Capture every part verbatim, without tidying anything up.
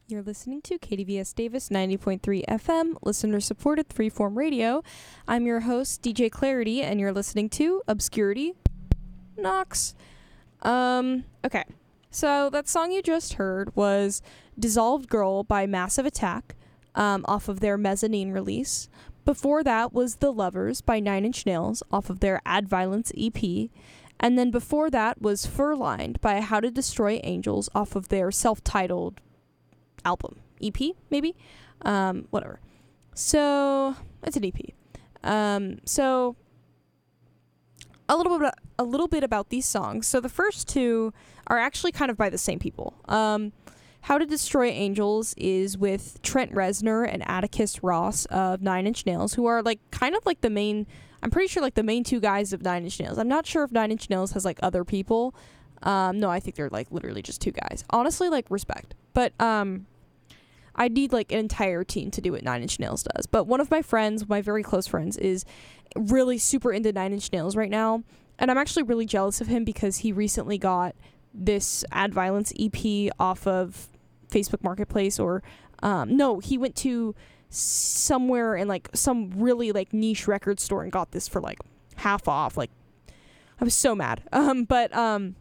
You're listening to K D V S Davis ninety point three F M, listener-supported freeform radio. I'm your host, D J Clarity, and you're listening to Obscurity Knocks. Um, okay. So that song you just heard was Dissolved Girl by Massive Attack, um, off of their Mezzanine release. Before that was The Lovers by Nine Inch Nails, off of their Add Violence E P. And then before that was Fur-Lined by How to Destroy Angels, off of their self-titled album, E P, maybe? Um, whatever. So, it's an E P. Um, so, a little bit, a little bit about these songs. So the first two are actually kind of by the same people. Um, How to Destroy Angels is with Trent Reznor and Atticus Ross of Nine Inch Nails, who are like kind of like the main, I'm pretty sure like the main two guys of Nine Inch Nails. I'm not sure if Nine Inch Nails has like other people. Um, no, I think they're like literally just two guys. Honestly, like respect. But, um... I need like an entire team to do what Nine Inch Nails does. But one of my friends, my very close friends, is really super into Nine Inch Nails right now. And I'm actually really jealous of him because he recently got this Add Violence E P off of Facebook Marketplace. Or, um, no, he went to somewhere in like some really like niche record store and got this for like half off. Like, I was so mad. Um, but, um...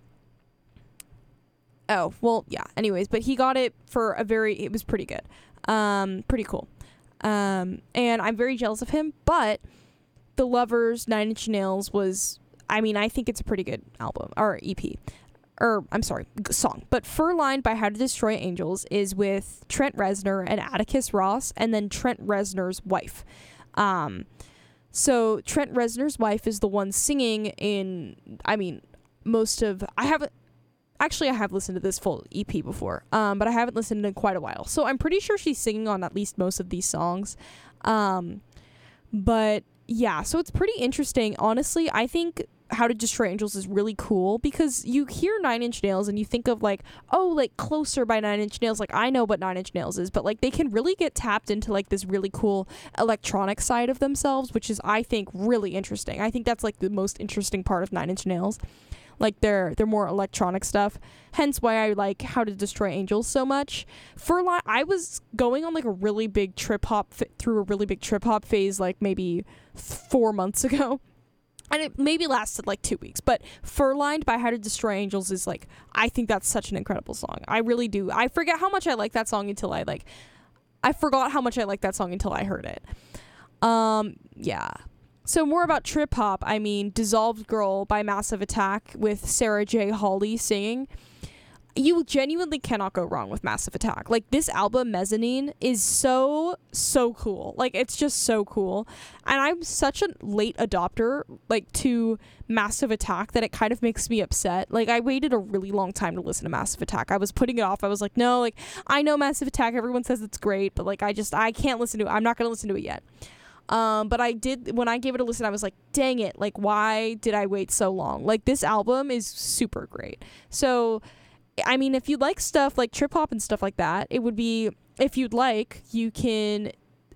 Oh, well, yeah. Anyways, but he got it for a very, it was pretty good. Um, pretty cool. Um, and I'm very jealous of him, but The Lovers, Nine Inch Nails was, I mean, I think it's a pretty good album, or E P. Or, I'm sorry, g- song. But Fur-Lined by How to Destroy Angels is with Trent Reznor and Atticus Ross, and then Trent Reznor's wife. Um, so Trent Reznor's wife is the one singing in, I mean, most of, I haven't, Actually, I have listened to this full E P before, um, but I haven't listened in quite a while. So I'm pretty sure she's singing on at least most of these songs. Um, but yeah, so it's pretty interesting. Honestly, I think How to Destroy Angels is really cool because you hear Nine Inch Nails and you think of like, oh, like Closer by Nine Inch Nails. Like I know what Nine Inch Nails is, but like they can really get tapped into like this really cool electronic side of themselves, which is, I think, really interesting. I think that's like the most interesting part of Nine Inch Nails. Like their their more electronic stuff. Hence why I like How to Destroy Angels so much. Fur-Lined, I was going on like a really big trip hop fi- through a really big trip hop phase like maybe four months ago. And it maybe lasted like two weeks. But Fur-Lined by How to Destroy Angels is like, I think that's such an incredible song. I really do. I forget how much I like that song until I like, I forgot how much I like that song until I heard it. Um, yeah. So more about trip hop, I mean, Dissolved Girl by Massive Attack with Sarah J. Hawley singing. You genuinely cannot go wrong with Massive Attack. Like, this album, Mezzanine, is so, so cool. Like, it's just so cool. And I'm such a late adopter, like, to Massive Attack that it kind of makes me upset. Like, I waited a really long time to listen to Massive Attack. I was putting it off. I was like, no, like, I know Massive Attack. Everyone says it's great, but, like, I just, I can't listen to it. I'm not going to listen to it yet. Um, but I did, when I gave it a listen, I was like, dang it, like, why did I wait so long? Like, this album is super great. So, I mean, if you like stuff like trip hop and stuff like that, it would be, if you'd like, you can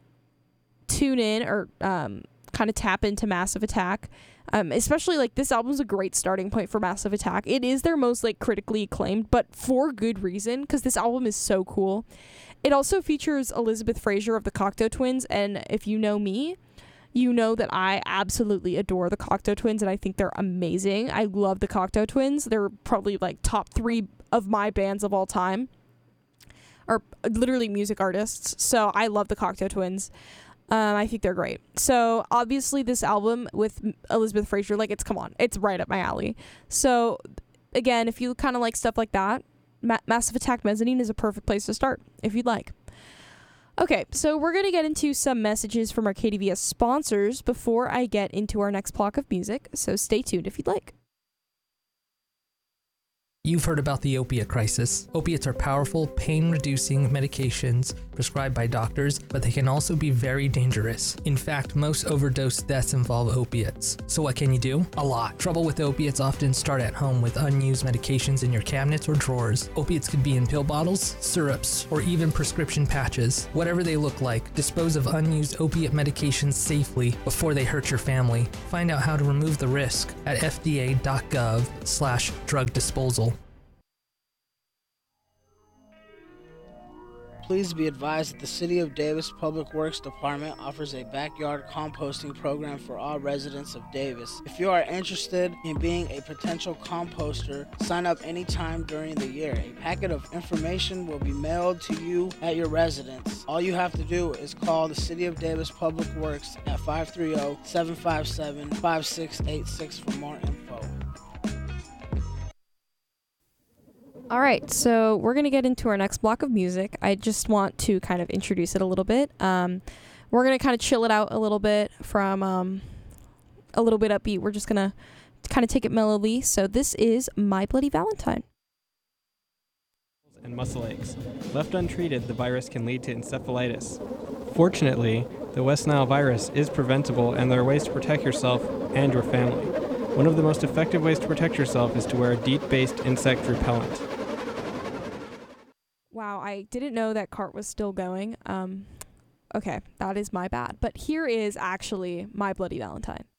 tune in or um, kind of tap into Massive Attack. Um, especially, like, this album's a great starting point for Massive Attack. It is their most, like, critically acclaimed, but for good reason, because this album is so cool. It also features Elizabeth Fraser of the Cocteau Twins, and if you know me, you know that I absolutely adore the Cocteau Twins, and I think they're amazing. I love the Cocteau Twins. They're probably, like, top three of my bands of all time, or literally music artists, so I love the Cocteau Twins. Um, I think they're great. So, obviously, this album with Elizabeth Fraser, like, it's, come on, it's right up my alley. So, again, if you kind of like stuff like that, Ma- Massive Attack Mezzanine is a perfect place to start, if you'd like. Okay, so we're going to get into some messages from our K D V S sponsors before I get into our next block of music, so stay tuned if you'd like. You've heard about the opiate crisis. Opiates are powerful, pain-reducing medications prescribed by doctors, but they can also be very dangerous. In fact, most overdose deaths involve opiates. So what can you do? A lot. Trouble with opiates often start at home with unused medications in your cabinets or drawers. Opiates could be in pill bottles, syrups, or even prescription patches. Whatever they look like, dispose of unused opiate medications safely before they hurt your family. Find out how to remove the risk at f d a dot gov slash drug disposal. Please be advised that the City of Davis Public Works Department offers a backyard composting program for all residents of Davis. If you are interested in being a potential composter, sign up anytime during the year. A packet of information will be mailed to you at your residence. All you have to do is call the City of Davis Public Works at five three zero, seven five seven, five six eight six for more info. All right, so we're going to get into our next block of music. I just want to kind of introduce it a little bit. Um, we're going to kind of chill it out a little bit from um, a little bit upbeat. We're just going to kind of take it mellowly. So this is My Bloody Valentine. And muscle aches. Left untreated, the virus can lead to encephalitis. Fortunately, the West Nile virus is preventable, and there are ways to protect yourself and your family. One of the most effective ways to protect yourself is to wear a DEET-based insect repellent. Wow, I didn't know that cart was still going. Um, okay, that is my bad. But here is actually My Bloody Valentine.